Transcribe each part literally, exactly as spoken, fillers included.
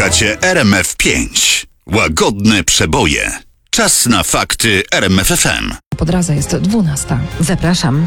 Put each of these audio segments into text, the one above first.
Słuchacie R M F pięć. Łagodne przeboje. Czas na fakty R M F F M. Po drodze jest dwunasta. Zapraszam.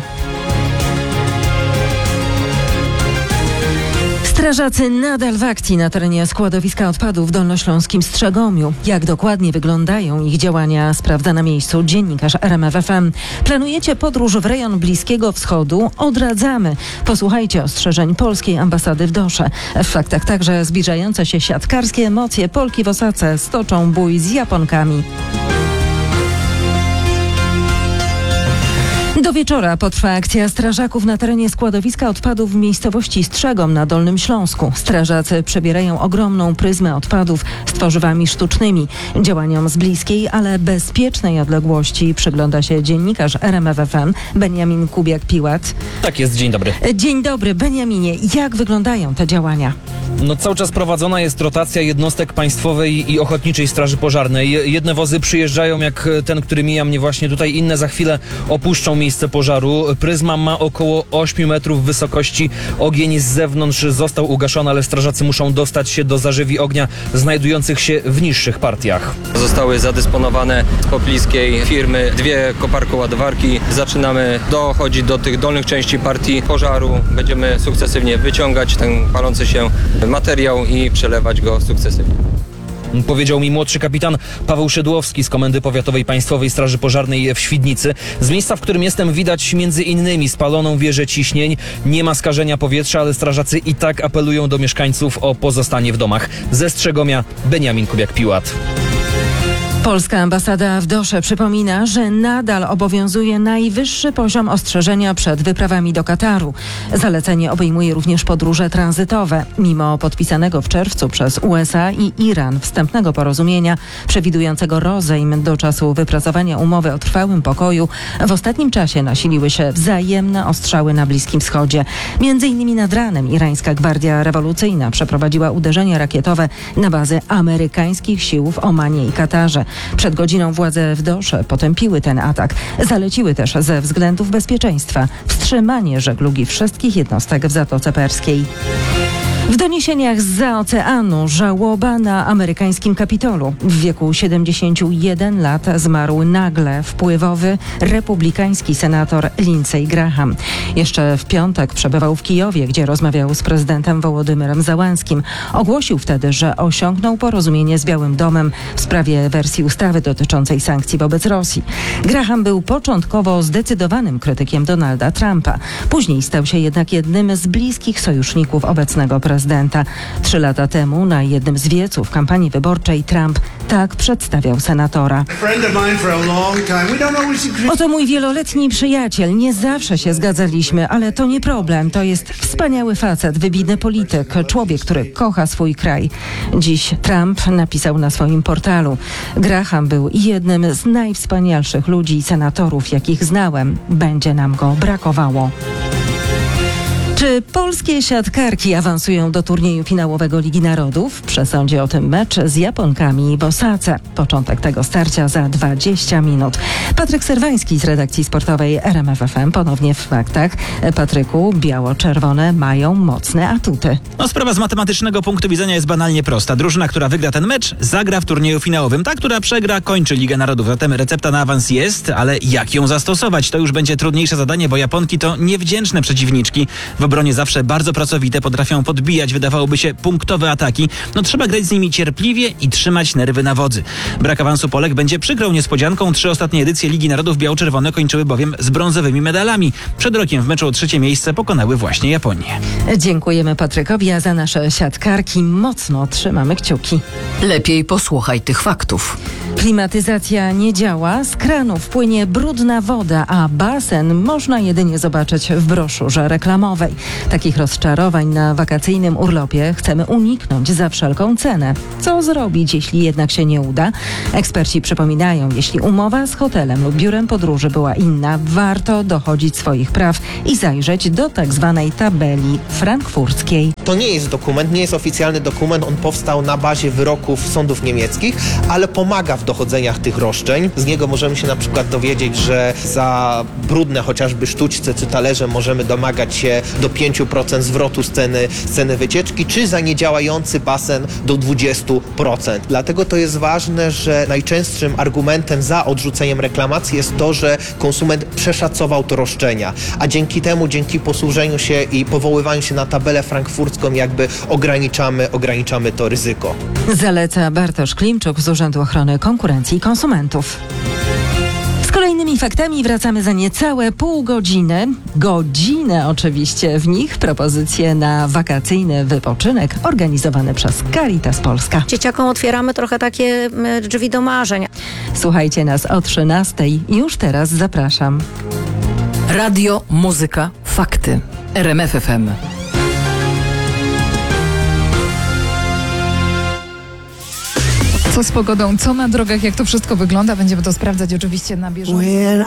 Strażacy nadal w akcji na terenie składowiska odpadów w dolnośląskim Strzegomiu. Jak dokładnie wyglądają ich działania, sprawdza na miejscu dziennikarz R M F F M. Planujecie podróż w rejon Bliskiego Wschodu? Odradzamy. Posłuchajcie ostrzeżeń polskiej ambasady w Dosze. W faktach także zbliżające się siatkarskie emocje. Polki w Osace stoczą bój z Japonkami. Do wieczora potrwa akcja strażaków na terenie składowiska odpadów w miejscowości Strzegom na Dolnym Śląsku. Strażacy przebierają ogromną pryzmę odpadów z tworzywami sztucznymi. Działaniom z bliskiej, ale bezpiecznej odległości przygląda się dziennikarz R M F F M Beniamin Kubiak-Piłat. Tak jest, dzień dobry. Dzień dobry, Beniaminie. Jak wyglądają te działania? No cały czas prowadzona jest rotacja jednostek państwowej i ochotniczej straży pożarnej. Jedne wozy przyjeżdżają jak ten, który mija mnie właśnie tutaj, inne za chwilę opuszczą miejsce pożaru. Pryzma ma około ośmiu metrów wysokości. Ogień z zewnątrz został ugaszony, ale strażacy muszą dostać się do zarzewi ognia znajdujących się w niższych partiach. Zostały zadysponowane z pobliskiej firmy dwie koparko-ładowarki. Zaczynamy dochodzić do tych dolnych części partii pożaru. Będziemy sukcesywnie wyciągać ten palący się materiał i przelewać go sukcesywnie. Powiedział mi młodszy kapitan Paweł Szydłowski z Komendy Powiatowej Państwowej Straży Pożarnej w Świdnicy. Z miejsca, w którym jestem, widać między innymi spaloną wieżę ciśnień. Nie ma skażenia powietrza, ale strażacy i tak apelują do mieszkańców o pozostanie w domach. Ze Strzegomia Beniamin Kubiak-Piłat. Polska ambasada w Dosze przypomina, że nadal obowiązuje najwyższy poziom ostrzeżenia przed wyprawami do Kataru. Zalecenie obejmuje również podróże tranzytowe. Mimo podpisanego w czerwcu przez U S A i Iran wstępnego porozumienia przewidującego rozejm do czasu wypracowania umowy o trwałym pokoju, w ostatnim czasie nasiliły się wzajemne ostrzały na Bliskim Wschodzie. Między innymi nad ranem irańska Gwardia Rewolucyjna przeprowadziła uderzenia rakietowe na bazy amerykańskich sił w Omanie i Katarze. Przed godziną władze w Dosze potępiły ten atak. Zaleciły też ze względów bezpieczeństwa wstrzymanie żeglugi wszystkich jednostek w Zatoce Perskiej. W doniesieniach zza oceanu żałoba na amerykańskim Kapitolu. W wieku siedemdziesięciu jeden lat zmarł nagle wpływowy republikański senator Lindsey Graham. Jeszcze w piątek przebywał w Kijowie, gdzie rozmawiał z prezydentem Wołodymyrem Załęskim. Ogłosił wtedy, że osiągnął porozumienie z Białym Domem w sprawie wersji ustawy dotyczącej sankcji wobec Rosji. Graham był początkowo zdecydowanym krytykiem Donalda Trumpa. Później stał się jednak jednym z bliskich sojuszników obecnego prezydenta. Prezydenta. Trzy lata temu na jednym z wieców kampanii wyborczej Trump tak przedstawiał senatora. Oto mój wieloletni przyjaciel. Nie zawsze się zgadzaliśmy, ale to nie problem. To jest wspaniały facet, wybitny polityk, człowiek, który kocha swój kraj. Dziś Trump napisał na swoim portalu: Graham był jednym z najwspanialszych ludzi i senatorów, jakich znałem. Będzie nam go brakowało. Czy polskie siatkarki awansują do turnieju finałowego Ligi Narodów? W przesądzie o tym mecz z Japonkami w Osace. Początek tego starcia za dwadzieścia minut. Patryk Serwański z redakcji sportowej R M F F M ponownie w faktach. Patryku, biało-czerwone mają mocne atuty. No, sprawa z matematycznego punktu widzenia jest banalnie prosta. Drużyna, która wygra ten mecz, zagra w turnieju finałowym. Ta, która przegra, kończy Ligę Narodów. Zatem recepta na awans jest, ale jak ją zastosować? To już będzie trudniejsze zadanie, bo Japonki to niewdzięczne przeciwniczki. W obronie zawsze bardzo pracowite, potrafią podbijać, wydawałoby się, punktowe ataki. No trzeba grać z nimi cierpliwie i trzymać nerwy na wodzy. Brak awansu Polek będzie przykrą niespodzianką. Trzy ostatnie edycje Ligi Narodów biało-czerwone kończyły bowiem z brązowymi medalami. Przed rokiem w meczu o trzecie miejsce pokonały właśnie Japonię. Dziękujemy Patrykowi, a za nasze siatkarki mocno trzymamy kciuki. Lepiej posłuchaj tych faktów. Klimatyzacja nie działa, z kranów płynie brudna woda, a basen można jedynie zobaczyć w broszurze reklamowej. Takich rozczarowań na wakacyjnym urlopie chcemy uniknąć za wszelką cenę. Co zrobić, jeśli jednak się nie uda? Eksperci przypominają, jeśli umowa z hotelem lub biurem podróży była inna, warto dochodzić swoich praw i zajrzeć do tak zwanej tabeli frankfurckiej. To nie jest dokument, nie jest oficjalny dokument, on powstał na bazie wyroków sądów niemieckich, ale pomaga w dochodzeniach tych roszczeń. Z niego możemy się na przykład dowiedzieć, że za brudne chociażby sztućce czy talerze możemy domagać się do pięć procent zwrotu z ceny, z ceny wycieczki, czy za niedziałający basen do dwadzieścia procent. Dlatego to jest ważne, że najczęstszym argumentem za odrzuceniem reklamacji jest to, że konsument przeszacował to roszczenia, a dzięki temu, dzięki posłużeniu się i powoływaniu się na tabelę frankfurcką jakby ograniczamy, ograniczamy to ryzyko. Zaleca Bartosz Klimczuk z Urzędu Ochrony Konkurencji i Konsumentów. Z kolejnymi faktami wracamy za niecałe pół godziny. Godzinę oczywiście w nich propozycje na wakacyjny wypoczynek organizowane przez Caritas Polska. Dzieciakom otwieramy trochę takie m, drzwi do marzeń. Słuchajcie nas o trzynastej. Już teraz zapraszam. Radio, muzyka, fakty. R M F F M. Co z pogodą, co na drogach, jak to wszystko wygląda, będziemy to sprawdzać oczywiście na bieżąco.